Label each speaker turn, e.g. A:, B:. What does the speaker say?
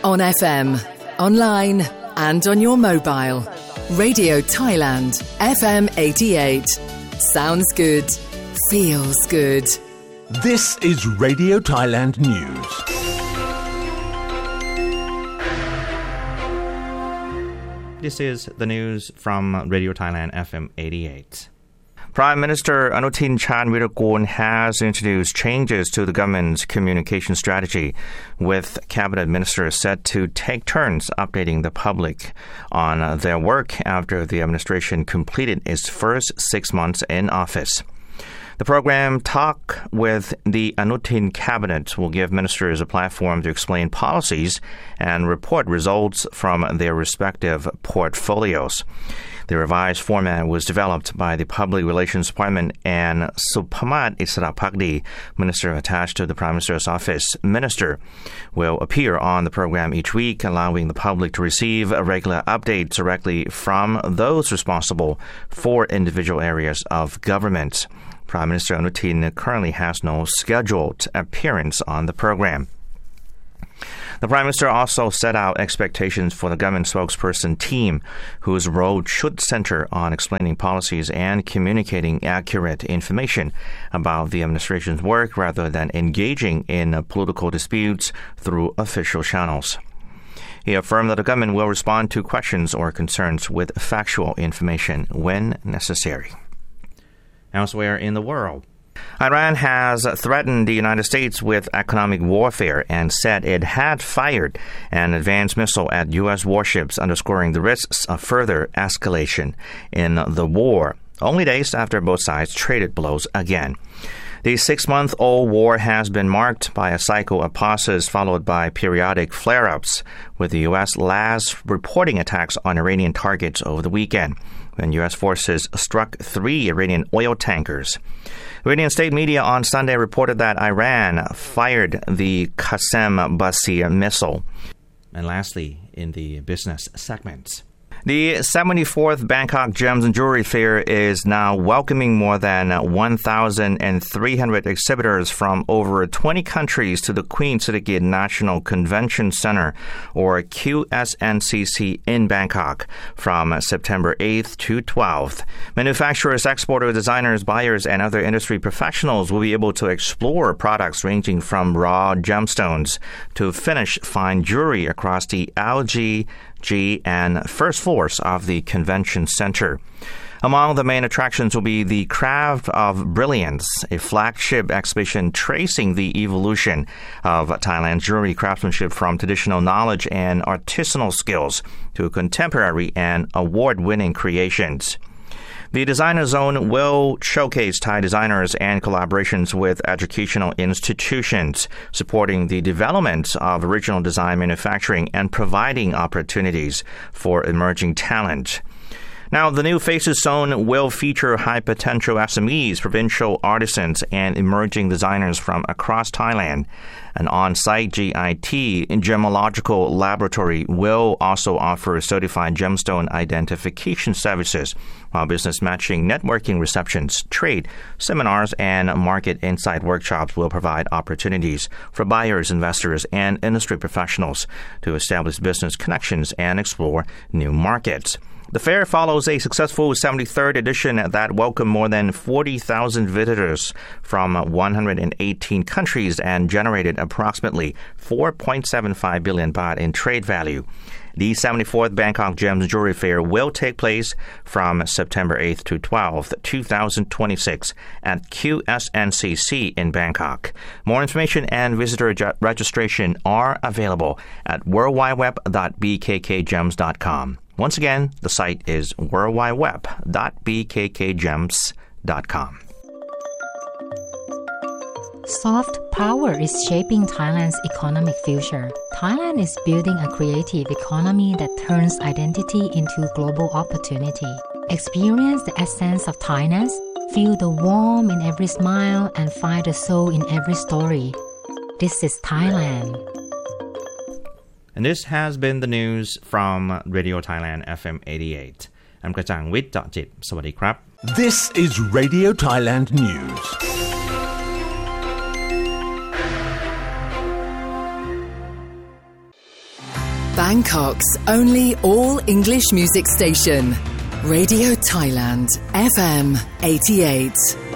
A: On FM, online and on your mobile. Radio Thailand, FM 88. Sounds good. Feels good.
B: This is Radio Thailand News.
C: This is the news from Radio Thailand FM 88. Prime Minister Anutin Charnvirakul has introduced changes to the government's communication strategy, with cabinet ministers set to take turns updating the public on their work after the administration completed its first 6 months in office. The program Talk with the Anutin Cabinet will give ministers a platform to explain policies and report results from their respective portfolios. The revised format was developed by the Public Relations Department, and Supamat Israpakdi, minister attached to the Prime Minister's office, minister, will appear on the program each week, allowing the public to receive regular updates directly from those responsible for individual areas of government. Prime Minister Anutin currently has no scheduled appearance on the program. The Prime Minister also set out expectations for the government spokesperson team, whose role should center on explaining policies and communicating accurate information about the administration's work rather than engaging in political disputes through official channels. He affirmed that the government will respond to questions or concerns with factual information when necessary. Elsewhere in the world, Iran has threatened the United States with economic warfare and said it had fired an advanced missile at U.S. warships, underscoring the risks of further escalation in the war, only days after both sides traded blows again. The 6-month-old war has been marked by a cycle of pauses followed by periodic flare-ups, with the U.S. last reporting attacks on Iranian targets over the weekend, when U.S. forces struck 3 Iranian oil tankers. Iranian state media on Sunday reported that Iran fired the Qasem Basri missile. And lastly, in the business segments, the 74th Bangkok Gems and Jewelry Fair is now welcoming more than 1,300 exhibitors from over 20 countries to the Queen Sirikit National Convention Center, or QSNCC, in Bangkok from September 8th to 12th. Manufacturers, exporters, designers, buyers, and other industry professionals will be able to explore products ranging from raw gemstones to finished fine jewelry across the LG and first floors of the convention center. Among the main attractions will be the Craft of Brilliance, a flagship exhibition tracing the evolution of Thailand's jewelry craftsmanship from traditional knowledge and artisanal skills to contemporary and award-winning creations. The Designer Zone will showcase Thai designers and collaborations with educational institutions, supporting the development of original design manufacturing and providing opportunities for emerging talent. Now, the new Faces Zone will feature high-potential SMEs, provincial artisans, and emerging designers from across Thailand. An on-site GIT gemological laboratory will also offer certified gemstone identification services, while business matching, networking receptions, trade, seminars, and market insight workshops will provide opportunities for buyers, investors, and industry professionals to establish business connections and explore new markets. The fair follows a successful 73rd edition that welcomed more than 40,000 visitors from 118 countries and generated approximately 4.75 billion baht in trade value. The 74th Bangkok Gems Jewelry Fair will take place from September 8th to 12th, 2026 at QSNCC in Bangkok. More information and visitor registration are available at worldwideweb.bkkgems.com. Once again, the site is worldwideweb.bkkgems.com.
D: Soft power is shaping Thailand's economic future. Thailand is building a creative economy that turns identity into global opportunity. Experience the essence of Thainess, feel the warmth in every smile, and find the soul in every story. This is Thailand.
C: And this has been the news from Radio Thailand FM 88. I'm Krachang Wit Jit. Sawadee krap.
B: This is Radio Thailand News.
A: Bangkok's only all-English music station. Radio Thailand, FM 88.